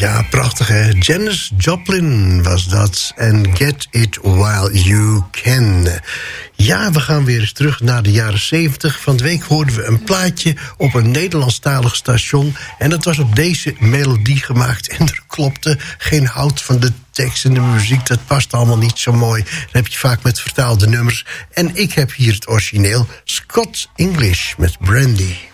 Ja, prachtig hè. Janis Joplin was dat. En Get It While You Can. Ja, we gaan weer eens terug naar de jaren 70. Van de week hoorden we een plaatje op een Nederlandstalig station. En dat was op deze melodie gemaakt. En er klopte geen hout van de tekst en de muziek. Dat past allemaal niet zo mooi. Dan heb je vaak met vertaalde nummers. En ik heb hier het origineel Scots English met Brandy.